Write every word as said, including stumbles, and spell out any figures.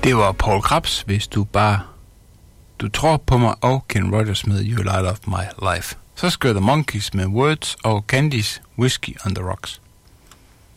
Det var Paul Krebs, hvis du bare... Du tror på mig, og Ken Rogers med You Light Up My Life. Så skal The Monkees med Words og Candice Whiskey on the Rocks.